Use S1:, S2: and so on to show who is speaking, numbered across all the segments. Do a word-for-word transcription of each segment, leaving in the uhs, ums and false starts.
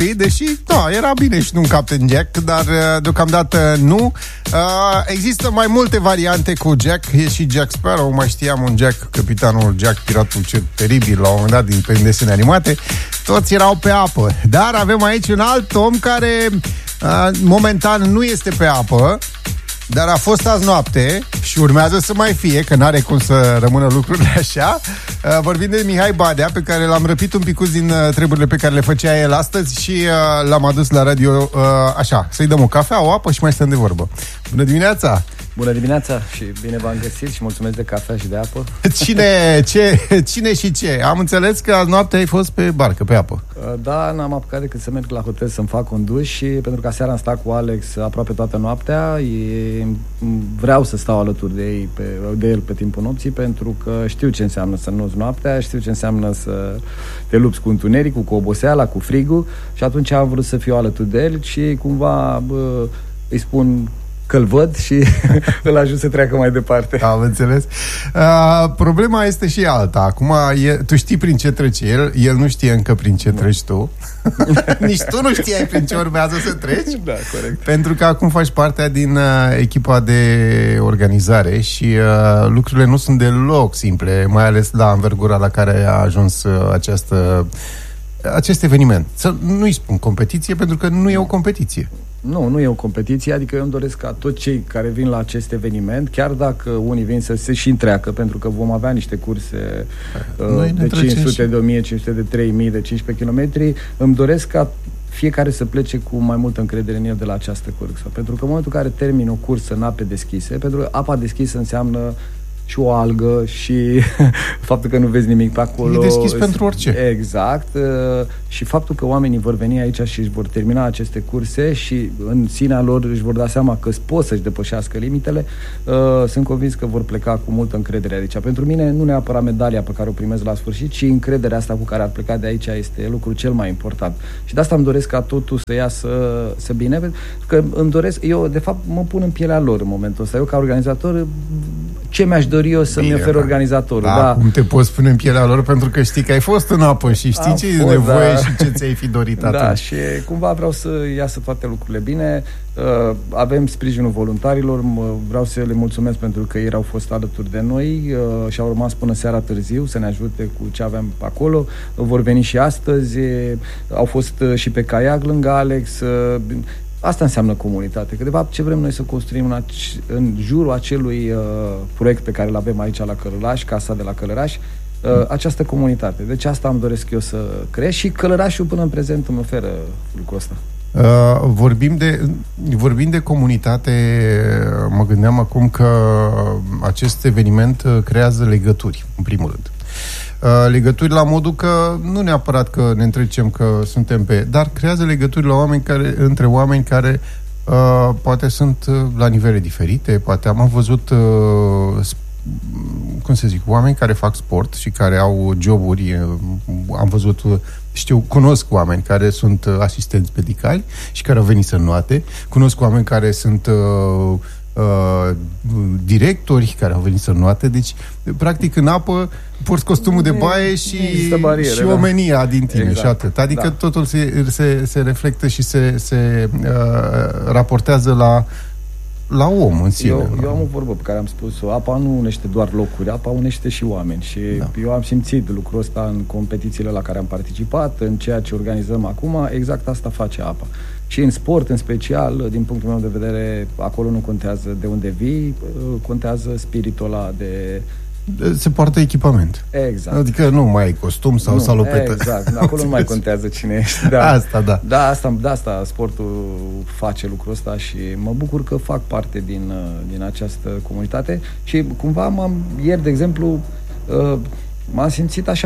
S1: deși, da, era bine și nu un Captain Jack, dar deocamdată nu. Există mai multe variante cu Jack, e și Jack Sparrow, mai știam un Jack, capitanul Jack, piratul ce teribil, la un moment dat, din desene animate, toți erau pe apă. Dar avem aici un alt om care momentan nu este pe apă, dar a fost azi noapte și urmează să mai fie, că n-are cum să rămână lucrurile așa. Uh, vorbim de Mihai Badea, pe care l-am răpit un picuț din uh, treburile pe care le făcea el astăzi și uh, l-am adus la radio, uh, așa, să-i dăm o cafea, o apă și mai stăm de vorbă. Bună dimineața!
S2: Bună dimineața și bine v-am găsit și mulțumesc de cafea și de apă.
S1: Cine, ce, cine și ce? Am înțeles că azi noapte ai fost pe barcă, pe apă.
S2: Da, n-am apucat decât să merg la hotel să-mi fac un duș și pentru că seara am stat cu Alex aproape toată noaptea, e, vreau să stau alături de, ei, pe, de el pe timpul nopții, pentru că știu ce înseamnă să nu-ți noaptea, știu ce înseamnă să te lupți cu întunericul, cu oboseala, cu frigul și atunci am vrut să fiu alături de el și cumva bă, îi spun că-l văd și îl ajut să treacă mai departe.
S1: Am înțeles. Uh, problema este și alta. Acum, e, tu știi prin ce trece el, el nu știe încă prin ce treci tu. Nici tu nu știai prin ce urmează să treci.
S2: Da, corect.
S1: Pentru că acum faci parte din uh, echipa de organizare și uh, lucrurile nu sunt deloc simple, mai ales la învergura la care a ajuns uh, această, acest eveniment. Să nu-i spun competiție, pentru că nu e o competiție.
S2: Nu, nu e o competiție, adică eu îmi doresc ca toți cei care vin la acest eveniment, chiar dacă unii vin să se și întreacă, pentru că vom avea niște curse uh, de cinci sute, de o mie cinci sute, de trei mii, de cincisprezece kilometri, îmi doresc ca fiecare să plece cu mai multă încredere în el de la această cursă. Pentru că în momentul în care termin o cursă în ape deschise, pentru că apa deschisă înseamnă și o algă și faptul că nu vezi nimic pe acolo.
S1: E deschis pentru orice.
S2: Exact. Și faptul că oamenii vor veni aici și își vor termina aceste curse și în sinea lor își vor da seama că pot să-și depășească limitele, sunt convins că vor pleca cu multă încredere aici. Pentru mine nu neapărat medalia pe care o primesc la sfârșit, ci încrederea asta cu care ar pleca de aici este lucrul cel mai important. Și de asta îmi doresc ca totul să iasă să bine, pentru că îmi doresc, eu de fapt mă pun în pielea lor în momentul ăsta. Eu ca organizator, ce mi-aș dori eu să-mi ofer organizatorul.
S1: Da, da. Cum te poți pune în pielea lor, pentru că știi că ai fost în apă și știi Am ce fost, e nevoie, da. Și ce ți-ai fi dorit atunci.
S2: Da, și cumva vreau să iasă toate lucrurile bine. Uh, avem sprijinul voluntarilor, vreau să le mulțumesc pentru că ei au fost alături de noi uh, și au rămas până seara târziu să ne ajute cu ce aveam acolo. Uh, vor veni și astăzi, uh, au fost uh, și pe caiac lângă Alex. Uh, Asta înseamnă comunitate, că de fapt ce vrem noi să construim în, ac- în jurul acelui uh, proiect pe care îl avem aici la Călăraș, Casa de la Călăraș, uh, această comunitate. Deci asta îmi doresc eu să creez și Călărașul până în prezent îmi oferă lucrul ăsta.
S1: Uh, vorbim de, vorbim de comunitate, mă gândeam acum că acest eveniment creează legături, în primul rând. Uh, legături la modul că nu neapărat că ne întrecem că suntem pe, dar creează legături la oameni care, între oameni care uh, poate sunt uh, la nivele diferite, poate am văzut uh, cum să zic, oameni care fac sport și care au joburi, uh, am văzut, uh, știu, cunosc oameni care sunt uh, asistenți medicali și care au venit să înnoate, cunosc oameni care sunt uh, Uh, directori care au venit să înnoate, deci practic în apă porți costumul de baie și,
S2: bariere,
S1: și omenia da. din tine exact. Și atât. Adică da. totul se, se, se reflectă și se, se uh, raportează la la om în sine.
S2: Eu, eu am o vorbă pe care am spus-o, apa nu unește doar locuri, apa unește și oameni și da. eu am simțit lucrul ăsta în competițiile la care am participat, în ceea ce organizăm acum, exact asta face apa. Și în sport, în special, din punctul meu de vedere, acolo nu contează de unde vii, contează spiritul ăla de...
S1: Se poartă echipament.
S2: Exact.
S1: Adică nu mai ai costum sau nu, salopetă.
S2: Exact. Acolo nu mai contează cine ești. Da.
S1: Asta, da.
S2: Da, asta, da, asta sportul face lucrul ăsta și mă bucur că fac parte din, din această comunitate și cumva m-am, ieri, de exemplu, m-am simțit așa,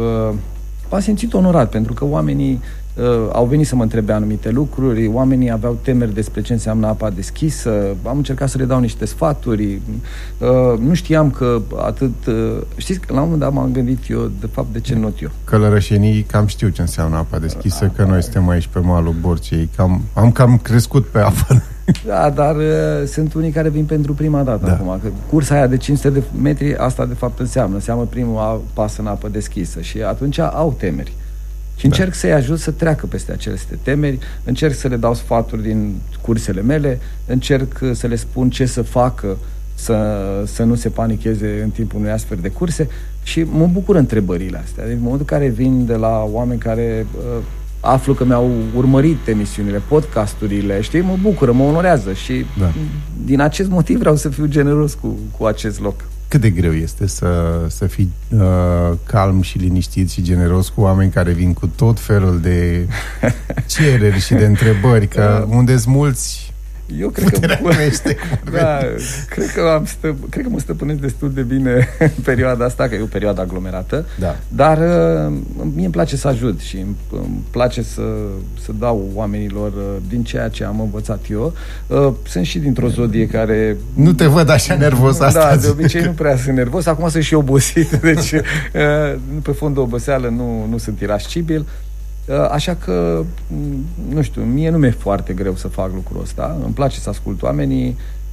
S2: m-am simțit onorat pentru că oamenii Uh, au venit să mă întrebe anumite lucruri, oamenii aveau temeri despre ce înseamnă apa deschisă, am încercat să le dau niște sfaturi, uh, nu știam că atât... Uh, știți, la un moment dat m-am gândit eu, de fapt, de ce not eu?
S1: Călărășenii cam știu ce înseamnă apa deschisă, uh, că noi suntem aici pe malul Borcei, cam, am cam crescut pe apă.
S2: Da, dar uh, sunt unii care vin pentru prima dată da. acum, că cursa aia de cinci sute de metri, asta de fapt înseamnă, înseamnă primul pas în apă deschisă și atunci au temeri. Și încerc da. să-i ajut să treacă peste aceste temeri, încerc să le dau sfaturi din cursele mele, încerc să le spun ce să facă să, să nu se panicheze în timpul unui astfel de curse și mă bucură întrebările astea. Deci, în momentul în care vin de la oameni care uh, aflu că mi-au urmărit emisiunile, podcasturile, știi, mă bucură, mă onorează și da. din acest motiv vreau să fiu generos cu, cu acest loc.
S1: Cât de greu este să, să fii uh, calm și liniștit și generos cu oameni care vin cu tot felul de cereri și de întrebări, că uh, unde-s mulți
S2: eu cred că, crește, da, cred că am stă, cred că mă stăpânesc destul de bine în perioada asta, că e o perioadă aglomerată,
S1: da.
S2: dar uh, mie îmi place să ajut și îmi, îmi place să, să dau oamenilor uh, din ceea ce am învățat eu. Uh, sunt și dintr-o zodie care...
S1: Nu te văd așa nervos astăzi.
S2: Da, de obicei nu prea sunt nervos, acum sunt și obosit, deci uh, pe fond de oboseală nu, nu sunt irascibil. Așa că, nu știu, mie nu mi-e foarte greu să fac lucrul ăsta. Îmi place să ascult oamenii.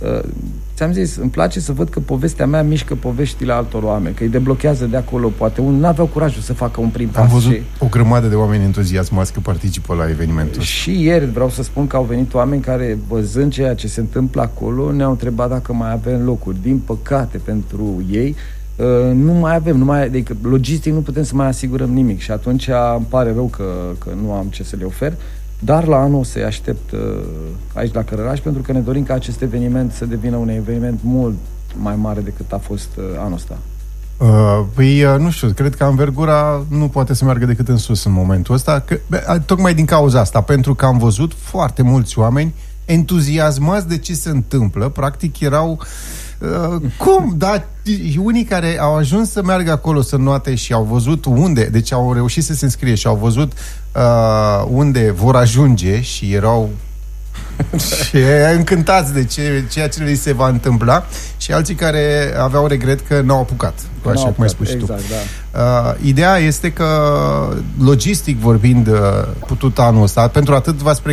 S2: Ți-am zis, îmi place să văd că povestea mea mișcă poveștile altor oameni, că îi deblochează de acolo. Poate unii n-aveau curajul să facă un prim pas.
S1: Am văzut
S2: și...
S1: o grămadă de oameni entuziasmați că participă la evenimentul.
S2: Și ieri vreau să spun că au venit oameni care, văzând ceea ce se întâmplă acolo, ne-au întrebat dacă mai avem locuri. Din păcate pentru ei, Uh, nu mai avem, nu mai, adică logistic nu putem să mai asigurăm nimic și atunci îmi pare rău că, că nu am ce să le ofer, dar la anul o să-i aștept uh, aici la Cărăraș, pentru că ne dorim ca acest eveniment să devină un eveniment mult mai mare decât a fost uh, anul ăsta.
S1: Uh, păi, uh, nu știu, cred că anvergura nu poate să meargă decât în sus în momentul ăsta, că, bă, tocmai din cauza asta, pentru că am văzut foarte mulți oameni entuziasmați de ce se întâmplă, practic erau Uh, cum? Da, unii care au ajuns să meargă acolo să înoate și au văzut unde, deci au reușit să se înscrie și au văzut uh, unde vor ajunge și erau și încântați de ce, ceea ce li se va întâmpla, și alții care aveau regret că n-au apucat, așa
S2: n-au
S1: cum ai spus
S2: exact,
S1: tu.
S2: Da.
S1: Uh, ideea este că, logistic vorbind, uh, putut anul ăsta, pentru atât v-ați